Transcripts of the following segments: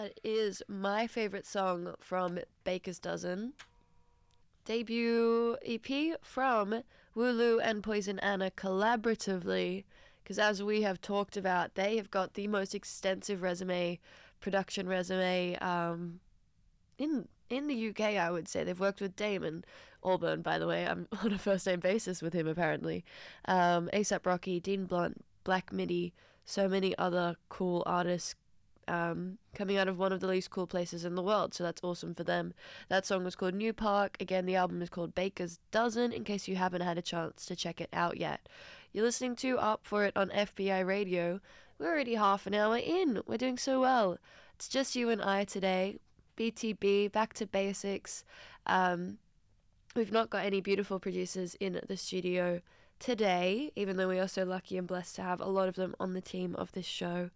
That is my favorite song from Baker's Dozen. Debut EP from Wooloo and Poison Anna collaboratively, because as we have talked about, they have got the most extensive production resume in the UK, I would say. They've worked with Damon Albarn, by the way. I'm on a first-name basis with him, apparently. A$AP Rocky, Dean Blunt, Black Midi, so many other cool artists coming out of one of the least cool places in the world, so that's awesome for them. That song was called New Park. Again, the album is called Baker's Dozen, in case you haven't had a chance to check it out yet. You're listening to Up For It on FBI Radio. We're already half an hour in. We're doing so well. It's just you and I today. BTB, back to basics. We've not got any beautiful producers in the studio today, even though we are so lucky and blessed to have a lot of them on the team of this show.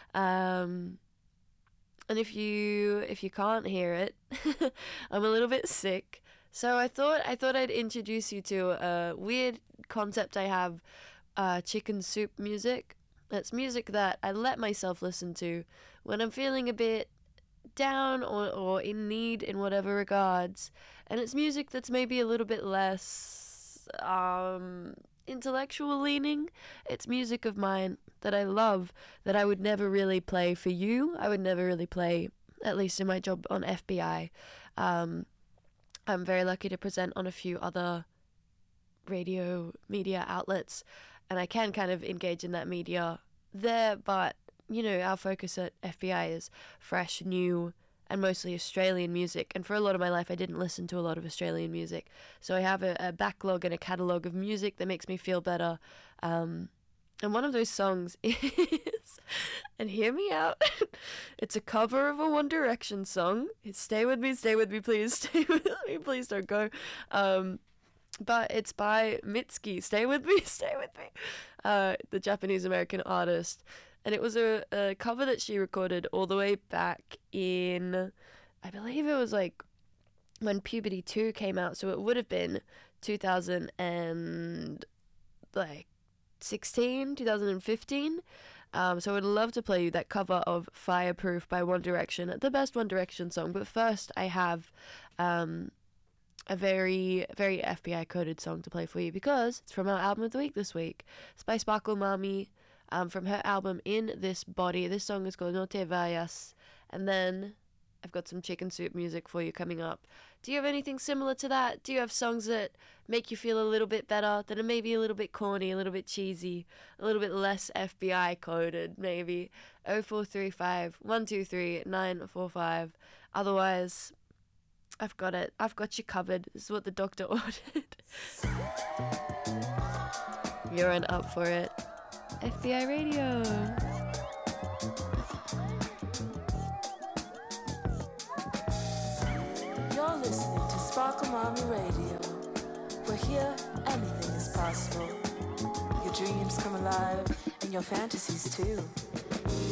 And if you can't hear it, I'm a little bit sick. So I thought I'd introduce you to a weird concept I have, chicken soup music. It's music that I let myself listen to when I'm feeling a bit down or in need in whatever regards. And it's music that's maybe a little bit less intellectual leaning. It's music of mine that I love, that I would never really play for you. I would never really play, at least in my job on FBI. I'm very lucky to present on a few other radio media outlets, and I can kind of engage in that media there, but our focus at FBI is fresh, new, and mostly Australian music. And for a lot of my life, I didn't listen to a lot of Australian music. So I have a backlog and a catalogue of music that makes me feel better. And one of those songs is, and hear me out, it's a cover of a One Direction song. It's Stay With Me, Please, Stay With Me, Please Don't Go. But it's by Mitski, Stay With Me, the Japanese-American artist. And it was a cover that she recorded all the way back in, I believe it was like when Puberty 2 came out, so it would have been 2016, 2015. So I would love to play you that cover of Fireproof by One Direction, the best One Direction song. But first I have a very, very FBI coded song to play for you, because it's from our album of the week this week. It's by Sparkle Mami, from her album In This Body. This song is called No Te Vayas. And then I've got some chicken soup music for you coming up. Do you have anything similar to that? Do you have songs that make you feel a little bit better, that are maybe a little bit corny, a little bit cheesy, a little bit less FBI coded, maybe? 0435 123 945. Otherwise, I've got it. I've got you covered. This is what the doctor ordered. You're on Up For It. FBI Radio. You're listening to Sparkle Mami Radio. We're here, anything is possible. Your dreams come alive, and your fantasies too.